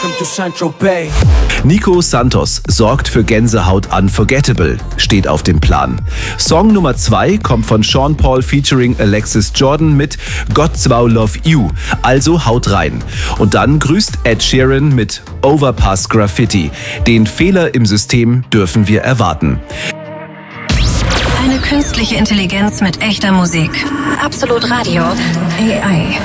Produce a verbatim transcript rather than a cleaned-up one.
Nico Santos sorgt für Gänsehaut Unforgettable, steht auf dem Plan. Song Nummer zwei kommt von Sean Paul featuring Alexis Jordan mit Got Zwau Love You, also haut rein. Und dann grüßt Ed Sheeran mit Overpass Graffiti. Den Fehler im System dürfen wir erwarten. Eine künstliche Intelligenz mit echter Musik. Absolut Radio. A I.